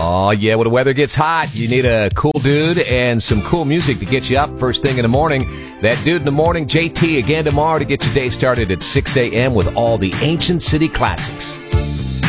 Oh, yeah, when the weather gets hot, you need a cool dude and some cool music to get you up first thing in the morning. That dude in the morning, JT, again tomorrow to get your day started at 6 a.m. with all the Ancient City classics.